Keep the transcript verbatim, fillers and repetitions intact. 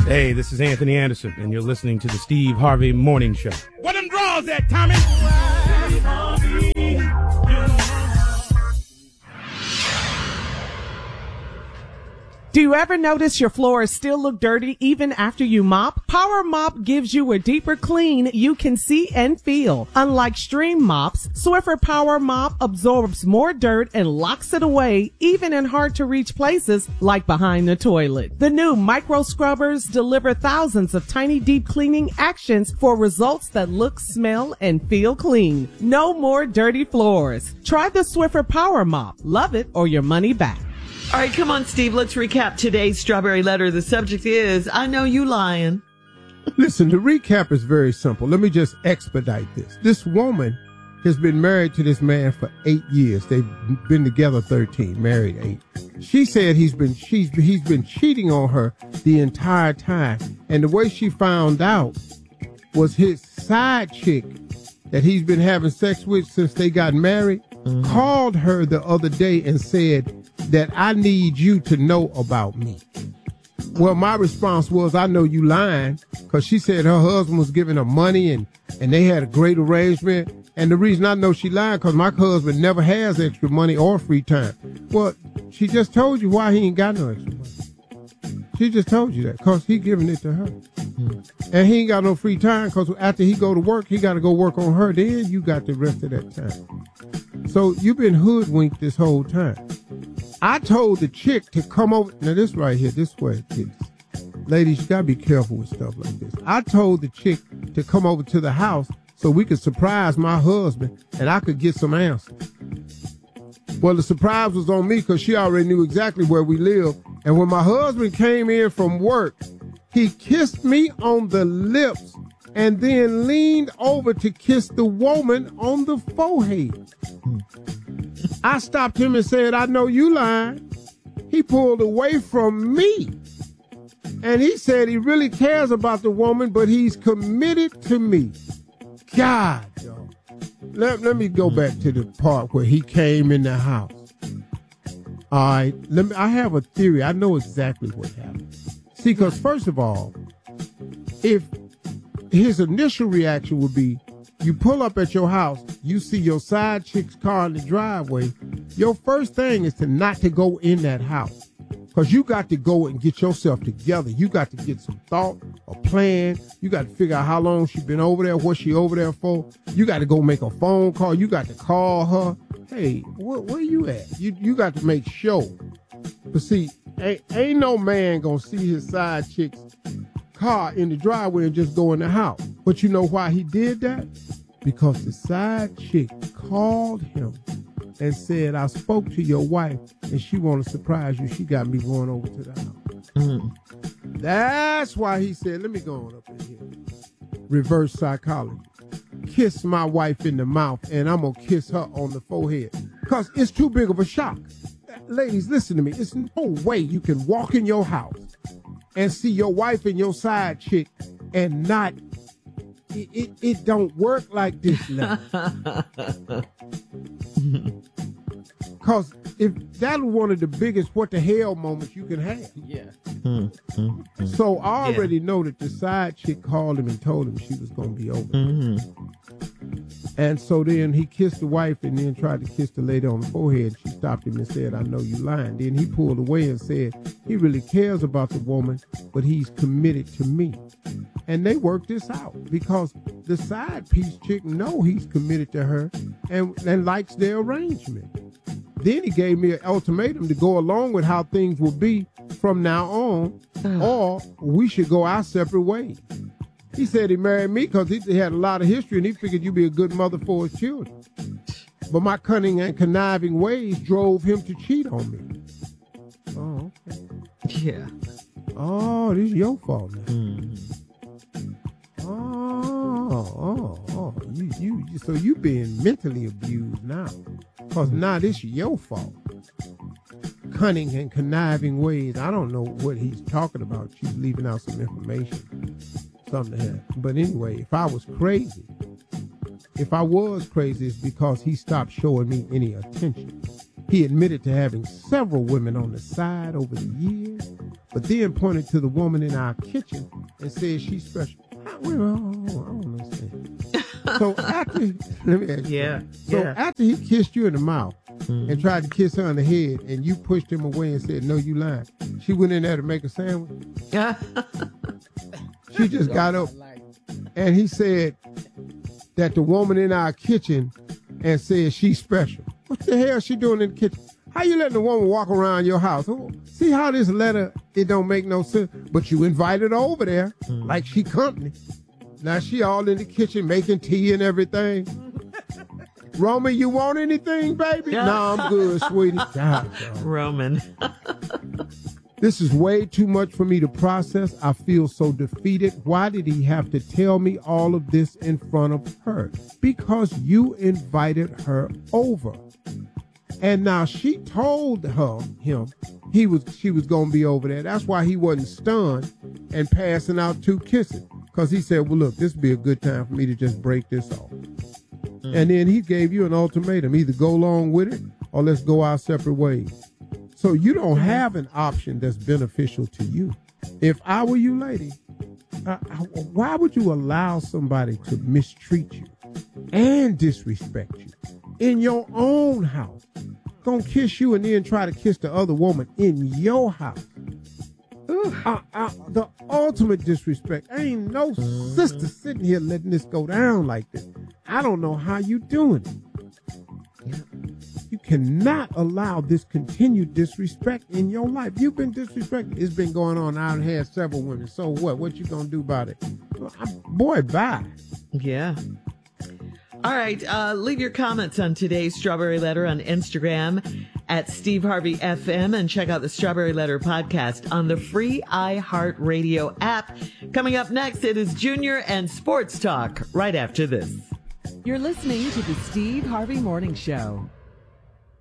Hey, this is Anthony Anderson, and you're listening to the Steve Harvey Morning Show. What them draws at, Tommy? Do you ever notice your floors still look dirty even after you mop? Power Mop gives you a deeper clean you can see and feel. Unlike Stream Mops, Swiffer Power Mop absorbs more dirt and locks it away even in hard-to-reach places like behind the toilet. The new micro scrubbers deliver thousands of tiny deep cleaning actions for results that look, smell, and feel clean. No more dirty floors. Try the Swiffer Power Mop. Love it or your money back. All right, come on, Steve. Let's recap today's Strawberry Letter. The subject is, I know you lying. Listen, the recap is very simple. Let me just expedite this. This woman has been married to this man for eight years. They've been together thirteen, married eight. She said he's been she's he's been cheating on her the entire time. And the way she found out was his side chick that he's been having sex with since they got married mm-hmm. called her the other day and said that I need you to know about me. Well, my response was, I know you lying, because she said her husband was giving her money and, and they had a great arrangement. And the reason I know she lying, because my husband never has extra money or free time. Well, she just told you why he ain't got no extra money. She just told you that, because he giving it to her. Mm-hmm. And he ain't got no free time, because after he go to work, he got to go work on her. Then you got the rest of that time. So you've been hoodwinked this whole time. I told the chick to come over. Now, this right here, this way, kids. Ladies, you got to be careful with stuff like this. I told the chick to come over to the house so we could surprise my husband and I could get some answers. Well, the surprise was on me because she already knew exactly where we live. And when my husband came in from work, he kissed me on the lips and then leaned over to kiss the woman on the forehead. I stopped him and said, I know you lying. He pulled away from me. And he said he really cares about the woman, but he's committed to me. God, y'all. Let, let me go back to the part where he came in the house. All right. Let me, I have a theory. I know exactly what happened. See, because first of all, if his initial reaction would be, you pull up at your house, you see your side chick's car in the driveway, your first thing is to not to go in that house. Because you got to go and get yourself together. You got to get some thought, a plan. You got to figure out how long she been over there, what she over there for. You got to go make a phone call. You got to call her. Hey, where, where you at? You you got to make sure. But see, ain't, ain't no man gonna see his side chick's car in the driveway and just go in the house. But you know why he did that? Because the side chick called him and said, I spoke to your wife and she want to surprise you. She got me going over to the house. Mm. That's why he said, let me go on up in here. Reverse psychology. Kiss my wife in the mouth and I'm going to kiss her on the forehead. Because it's too big of a shock. Ladies, listen to me. It's no way you can walk in your house and see your wife and your side chick and not, it, it, it don't work like this now. Because if that was one of the biggest what the hell moments you can have. Yeah. Mm-hmm. So I already yeah. know that the side chick called him and told him she was going to be over. Mm-hmm. And so then he kissed the wife and then tried to kiss the lady on the forehead. She stopped him and said, I know you lying. Then he pulled away and said, he really cares about the woman, but he's committed to me. And they worked this out because the side piece chick know he's committed to her and, and likes their arrangement. Then he gave me an ultimatum to go along with how things will be from now on, or we should go our separate ways. He said he married me because he had a lot of history and he figured you'd be a good mother for his children. But my cunning and conniving ways drove him to cheat on me. Oh, okay. Yeah. Oh, this is your fault now. Mm-hmm. Oh, oh, oh. You, you, so you being mentally abused now. Because now this is your fault. Cunning and conniving ways. I don't know what he's talking about. She's leaving out some information. Something to have. But anyway, if I was crazy, if I was crazy, it's because he stopped showing me any attention. He admitted to having several women on the side over the years, but but then pointed to the woman in our kitchen and said she's special. I, well, I don't understand. So after, let me ask you. Yeah. So yeah. after he kissed you in the mouth mm-hmm. and tried to kiss her on the head, and you pushed him away and said, "No, you lying," she went in there to make a sandwich. She just got up, and he said that the woman in our kitchen and said she's special. What the hell is she doing in the kitchen? How you letting a woman walk around your house? Oh, see how this letter, it don't make no sense. But you invited her over there mm. like she company. Now she all in the kitchen making tea and everything. Roman, you want anything, baby? No, I'm good, sweetie. God, God. Roman. This is way too much for me to process. I feel so defeated. Why did he have to tell me all of this in front of her? Because you invited her over. And now she told her, him, he was, she was going to be over there. That's why he wasn't stunned and passing out two kisses. Because he said, well, look, this would be a good time for me to just break this off. Mm. And then he gave you an ultimatum. Either go along with it or let's go our separate ways. So you don't have an option that's beneficial to you. If I were you, lady, uh, why would you allow somebody to mistreat you and disrespect you in your own house? Gonna kiss you and then try to kiss the other woman in your house. Uh, uh, the ultimate disrespect. Ain't no sister sitting here letting this go down like this. I don't know how you doing it. You cannot allow this continued disrespect in your life. You've been disrespected. It's been going on. I've had several women. So what? What you gonna do about it? Boy, bye. Yeah. All right. Uh, leave your comments on today's Strawberry Letter on Instagram at Steve Harvey F M, and check out the Strawberry Letter podcast on the free iHeartRadio app. Coming up next, it is Junior and Sports Talk right after this. You're listening to the Steve Harvey Morning Show.